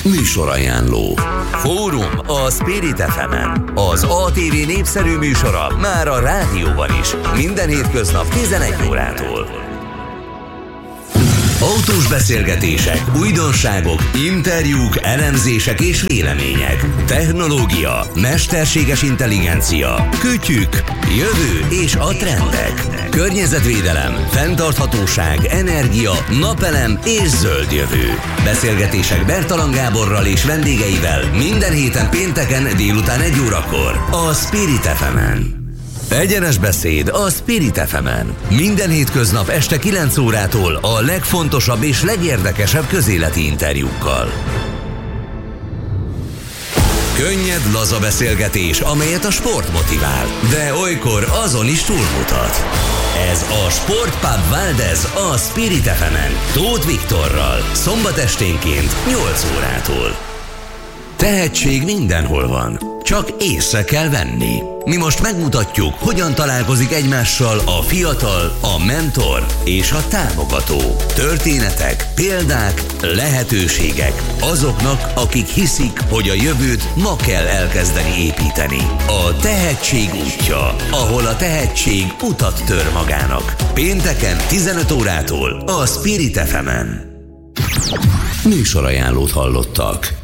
Műsorajánló. Fórum a Spirit FM-en. Az ATV népszerű műsora már a rádióban is. Minden hétköznap 11 órától. Autós beszélgetések, újdonságok, interjúk, elemzések és vélemények. Technológia, mesterséges intelligencia, kütyük, jövő és a trendek. Környezetvédelem, fenntarthatóság, energia, napelem és zöld jövő. Beszélgetések Bertalan Gáborral és vendégeivel minden héten pénteken délután 1 órakor a Spirit FM-en. Egyenes beszéd a Spirit FM-en. Minden hétköznap este 9 órától a legfontosabb és legérdekesebb közéleti interjúkkal. Könnyed, laza beszélgetés, amelyet a sport motivál, de olykor azon is túlmutat. Ez a Sportpub Valdez a Spirit FM-en, Tóth Viktorral, szombat esténként 8 órától. Tehetség mindenhol van, csak észre kell venni. Mi most megmutatjuk, hogyan találkozik egymással a fiatal, a mentor és a támogató. Történetek, példák, lehetőségek azoknak, akik hiszik, hogy a jövőt ma kell elkezdeni építeni. A tehetség útja, ahol a tehetség utat tör magának. Pénteken 15 órától a Spirit FM-en. Műsorajánlót hallottak.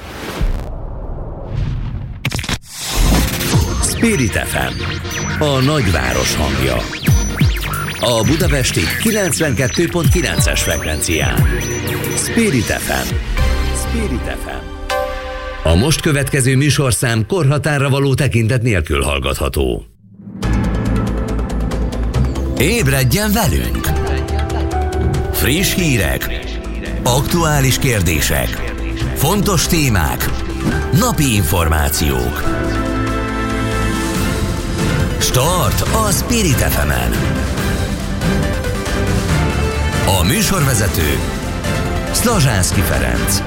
Spirit FM, a nagyváros hangja. A budapesti 92.9-es frekvencián. Spirit FM. Spirit FM. A most következő műsorszám korhatárra való tekintet nélkül hallgatható. Ébredjen velünk! Friss hírek, aktuális kérdések, fontos témák, napi információk. Start a Spirit FM-en. A műsorvezető Szlazsánszky Ferenc.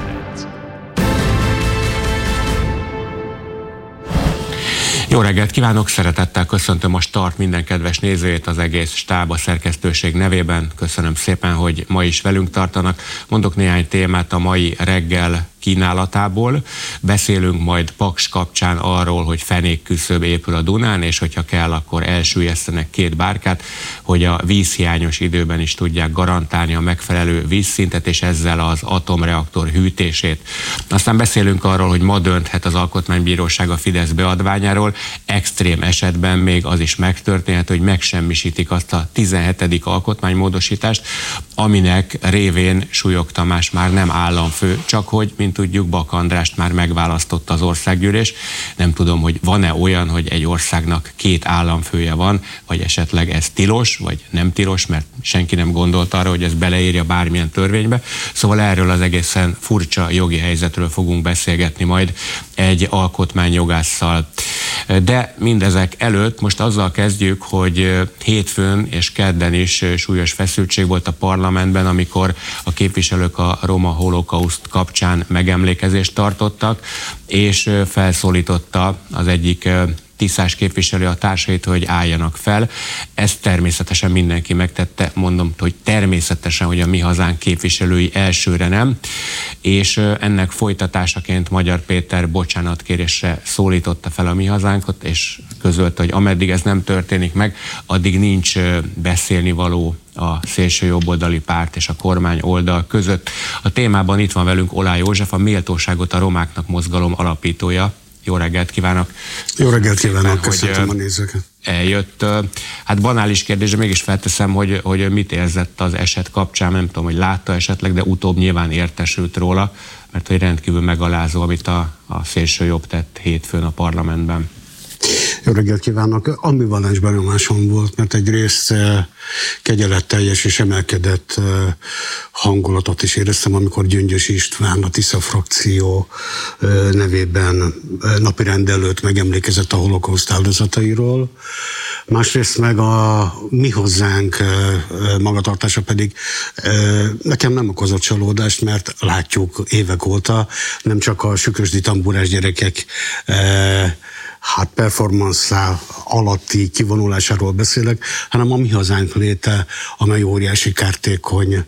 Jó reggelt kívánok, szeretettel köszöntöm a Start minden kedves nézőjét, az egész stáb, a szerkesztőség nevében. Köszönöm szépen, hogy ma is velünk tartanak. Mondok néhány témát a mai reggel kínálatából. Beszélünk majd Paks kapcsán arról, hogy fenékküszöb épül a Dunán, és hogyha kell, akkor elsüllyesztenek 2 bárkát, hogy a vízhiányos időben is tudják garantálni a megfelelő vízszintet, és ezzel az atomreaktor hűtését. Aztán beszélünk arról, hogy ma dönthet az Alkotmánybíróság a Fidesz beadványáról. Extrém esetben még az is megtörténhet, hogy megsemmisítik azt a 17. alkotmánymódosítást, aminek révén Súlyog Tamás már nem államfő, csak hogy, mint tudjuk, Bak Andrást már megválasztotta az országgyűlés. Nem tudom, hogy van-e olyan, hogy egy országnak 2 államfője van, vagy esetleg ez tilos, vagy nem tilos, mert senki nem gondolt arra, hogy ez beleírja bármilyen törvénybe. Szóval erről az egészen furcsa jogi helyzetről fogunk beszélgetni majd egy alkotmányjogásszal. De mindezek előtt most azzal kezdjük, hogy hétfőn és kedden is súlyos feszültség volt a parlamentben, amikor a képviselők a roma holokauszt kapcsán megemlékezést tartottak, és felszólította az egyik tisztás képviselő a társait, hogy álljanak fel. Ezt természetesen mindenki megtette, mondom, hogy természetesen, hogy a Mi Hazánk képviselői elsőre nem, és ennek folytatásaként Magyar Péter bocsánatkérésre szólította fel a Mi Hazánkot, és közölte, hogy ameddig ez nem történik meg, addig nincs beszélnivaló a szélső jobboldali párt és a kormány oldal között. A témában itt van velünk Olá József, a Méltóságot a romáknak mozgalom alapítója. Jó reggelt kívánok! Jó reggelt kívánok, köszöntöm a nézőket! Eljött. Hát banális kérdés, de mégis felteszem, hogy mit érzett az eset kapcsán, nem tudom, hogy látta esetleg, de utóbb nyilván értesült róla, mert hogy rendkívül megalázó, amit a szélső jobb tett hétfőn a parlamentben. Jó reggelt kívánok! Ambivalens benyomásom volt, mert egyrészt kegyeletteljes és emelkedett hangulatot is éreztem, amikor Gyöngyös István, a Tisza frakció nevében napirend előtt megemlékezett a holokauszt áldozatairól. Másrészt meg a Mi Hozzánk magatartása pedig nekem nem okozott csalódást, mert látjuk évek óta nem csak a sükösdi tamburás gyerekek performance alatti kivonulásáról beszélek, hanem a mi hazánk léte, amely óriási kártékony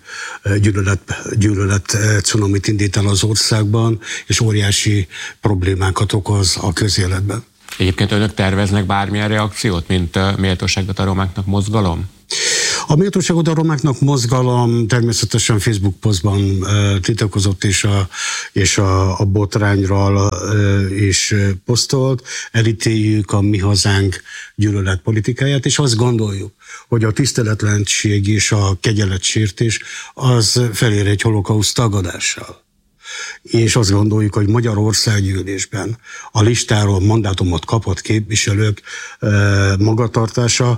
gyűlölet cunamit indít el az országban, és óriási problémákat okoz a közéletben. Egyébként önök terveznek bármilyen reakciót, mint Méltóságot a romáknak mozgalom? A Méltóságot a romáknak mozgalom természetesen Facebook posztban tiltakozott, és a botrányról is posztolt. Elítéljük a mi hazánk gyűlöletpolitikáját, és azt gondoljuk, hogy a tiszteletlenség és a kegyeletsértés az felér egy holokauszt tagadással. És azt gondoljuk, hogy Magyarországgyűlésben a listáról mandátumot kapott képviselők magatartása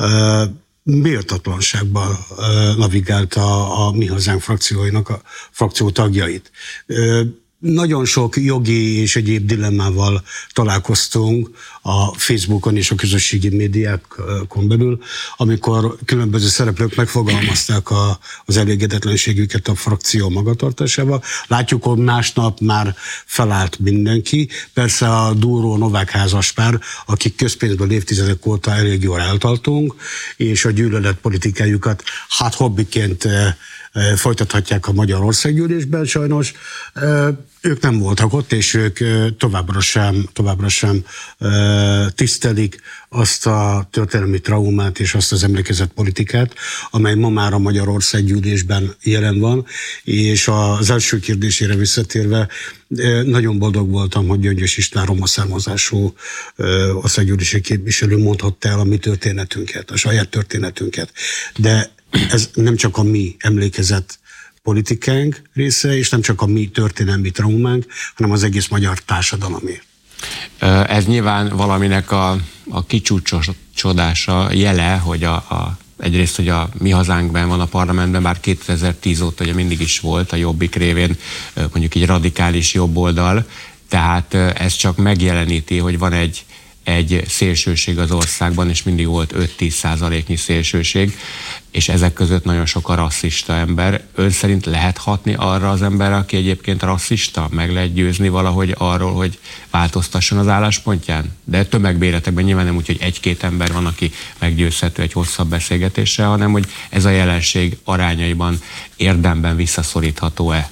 méltatlanságban navigálta a mi hazánk frakcióinak, a frakció tagjait. Nagyon sok jogi és egyéb dilemmával találkoztunk a Facebookon és a közösségi médiákon belül, amikor különböző szereplők megfogalmazták az elégedetlenségüket a frakció magatartásával. Látjuk, hogy másnap már felállt mindenki. Persze a Dúró Novák házaspár, akik közpénzből évtizedek óta elég jól eltartunk, és a gyűlöletpolitikájukat hobbiként folytathatják a Magyarországgyűlésben sajnos. Ők nem voltak ott, és ők továbbra sem tisztelik azt a történelmi traumát és azt az emlékezetpolitikát, amely ma már a Magyarországgyűlésben jelen van, és az első kérdésére visszatérve nagyon boldog voltam, hogy Gyöngyös István roma származású országgyűlési képviselő mondhatta el a mi történetünket, a saját történetünket. De ez nem csak a mi emlékezet politikánk része, és nem csak a mi történelmi traumánk, hanem az egész magyar társadalomé. Ez nyilván valaminek a kicsúcsosodása jele, hogy egyrészt, hogy a mi hazánkban van a parlamentben, bár 2010 óta ugye mindig is volt a Jobbik révén mondjuk így radikális jobboldal, tehát ez csak megjeleníti, hogy van egy szélsőség az országban, és mindig volt 5-10%-nyi szélsőség, és ezek között nagyon sok a rasszista ember. Ön szerint lehet hatni arra az emberre, aki egyébként rasszista? Meg lehet győzni valahogy arról, hogy változtasson az álláspontján? De tömegbéletekben nyilván nem úgy, hogy egy-két ember van, aki meggyőzhető egy hosszabb beszélgetéssel, hanem hogy ez a jelenség arányaiban érdemben visszaszorítható-e?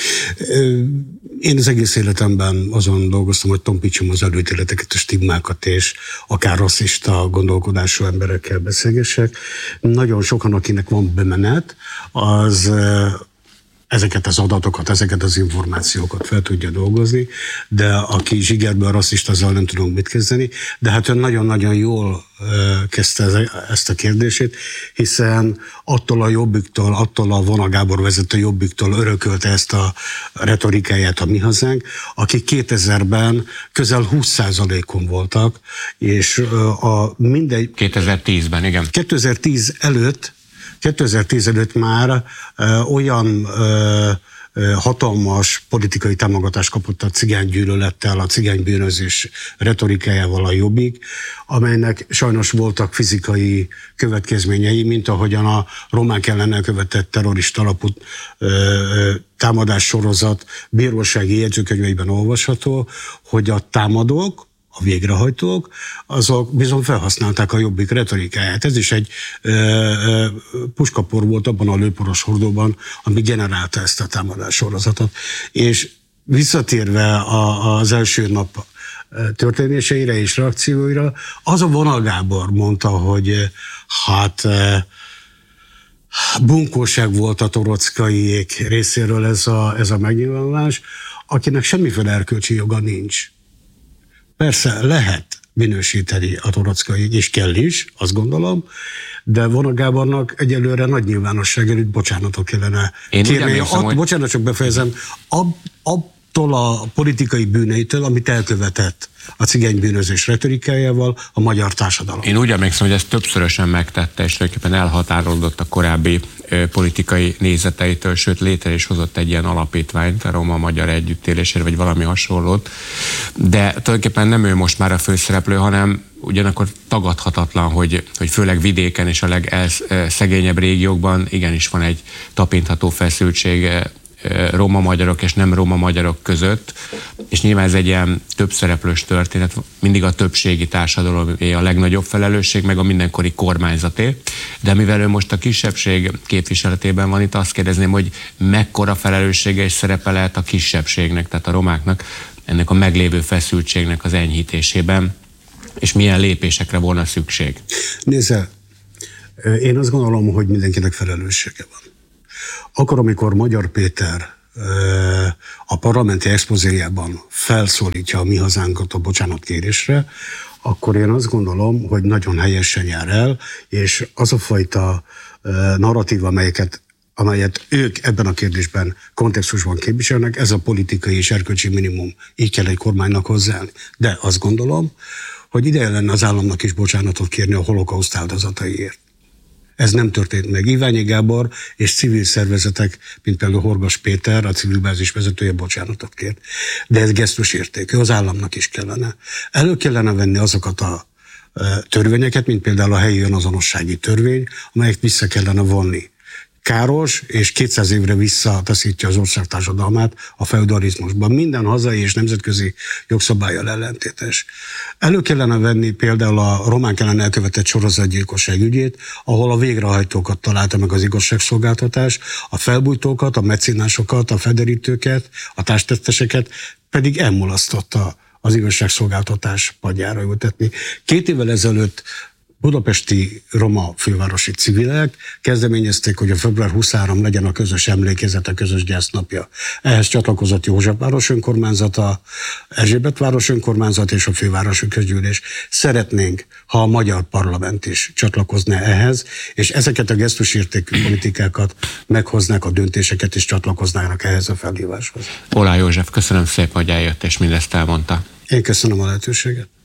Én az egész életemben azon dolgoztam, hogy tompítsam az előítéleteket, a stigmákat, és akár rasszista gondolkodású emberekkel beszélgessek. Nagyon sokan, akinek van bemenet, az ezeket az adatokat, ezeket az információkat fel tudja dolgozni, de aki zsigerből rasszista, azzal nem tudunk mit kezdeni. De hát ön nagyon-nagyon jól kezdte ezt a kérdését, hiszen attól a Jobbiktól, attól a Vona Gábor vezető Jobbiktól örökölte ezt a retorikáját a mi hazánk, akik 2000-ben közel 20%-on voltak, és 2010-ben, igen. 2010 előtt már olyan hatalmas politikai támogatást kapott a cigánygyűlölettel, a cigánybűnözés retorikájával a Jobbik, amelynek sajnos voltak fizikai következményei, mint ahogyan a romák ellen elkövetett terrorista alapú támadás sorozat bírósági jegyzőkönyveiben olvasható, hogy a támadók, a végrehajtók, azok bizony felhasználták a Jobbik retorikáját. Ez is egy puskapor volt abban a lőporos hordóban, ami generálta ezt a támadás sorozatot. És visszatérve az első nap történéseire és reakcióira, az a Vona Gábor mondta, hogy hát bunkóság volt a Toroczkaiék részéről ez a megnyilvánulás, akinek semmiféle erkölcsi joga nincs. Persze lehet minősíteni a Toroczkaiék, és kell is, azt gondolom, de Vona Gábornak egyelőre nagy nyilvánosság előtt bocsánatot kellene kérni. Bocsánat, csak befejezem, attól a politikai bűneitől, amit elkövetett a cigánybűnözés retorikájával a magyar társadalom. Én úgy emlékszem, hogy ezt többszörösen megtette, és tulajdonképpen elhatárolódott a korábbi politikai nézeteitől, sőt létre is hozott egy ilyen alapítványt a roma-magyar együttélésére, vagy valami hasonlót. De tulajdonképpen nem ő most már a főszereplő, hanem ugyanakkor tagadhatatlan, hogy főleg vidéken és a legszegényebb régiókban igenis van egy tapintható feszültség roma magyarok és nem roma magyarok között, és nyilván ez egy ilyen többszereplős történet, mindig a többségi társadalomé a legnagyobb felelősség, meg a mindenkori kormányzaté, de mivel ő most a kisebbség képviseletében van, itt azt kérdezném, hogy mekkora felelőssége és szerepe lehet a kisebbségnek, tehát a romáknak, ennek a meglévő feszültségnek az enyhítésében, és milyen lépésekre volna szükség? Nézze, én azt gondolom, hogy mindenkinek felelőssége van. Akkor, amikor Magyar Péter a parlamenti expozéjában felszólítja a mi hazánkat a bocsánatkérésre, akkor én azt gondolom, hogy nagyon helyesen jár el, és az a fajta narratív, amelyet ők ebben a kérdésben kontextusban képviselnek, ez a politikai és erkölcsi minimum. Így kell egy kormánynak hozzáállni. De azt gondolom, hogy ideje lenne az államnak is bocsánatot kérni a holokauszt áldozataiért. Ez nem történt meg. Iványi Gábor és civil szervezetek, mint például Horgas Péter, a civil bázis vezetője bocsánatot kért. De ez gesztusértékű, az államnak is kellene. Elő kellene venni azokat a törvényeket, mint például a helyi önazonossági törvény, amelyet vissza kellene vonni. Káros és 200 évre visszataszítja az ország társadalmát a feudalizmusban. Minden hazai és nemzetközi jogszabállyal ellentétes. Elő kellene venni például a románk ellen elkövetett sorozatgyilkosság ügyét, ahol a végrehajtókat találta meg az igazságszolgáltatás, a felbújtókat, a mecénásokat, a federítőket, a társtetteseket pedig elmulasztotta az igazságszolgáltatás padjára ültetni. 2 évvel ezelőtt budapesti roma fővárosi civilek kezdeményezték, hogy a február 23 legyen a közös emlékezet, a közös gyásznapja. Ehhez csatlakozott Józsefváros önkormányzata, Erzsébetváros önkormányzat és a fővárosi közgyűlés. Szeretnénk, ha a magyar parlament is csatlakozna ehhez, és ezeket a gesztusértékű politikákat meghoznák, a döntéseket is csatlakoznának ehhez a felhíváshoz. Oláh József, köszönöm szépen, hogy eljött és mindezt elmondta. Én köszönöm a lehetőséget.